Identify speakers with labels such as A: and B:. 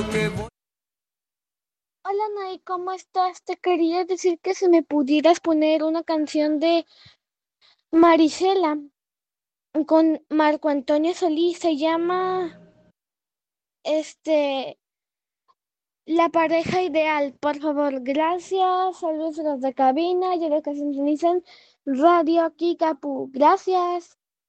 A: Hola Nay, ¿cómo estás? Te quería decir que si me pudieras poner una canción de Marisela con Marco Antonio Solís, se llama este La pareja ideal, por favor, gracias. Saludos a los de cabina y a los que sintonizan Radio Kikapu. Gracias.